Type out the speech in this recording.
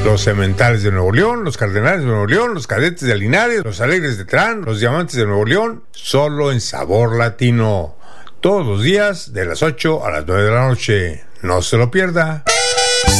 Los Cementales de Nuevo León, los Cardenales de Nuevo León, los Cadetes de Linares, los Alegres de Terán, los Diamantes de Nuevo León, solo en Sabor Latino. Todos los días de las 8 a las 9 de la noche. No se lo pierda.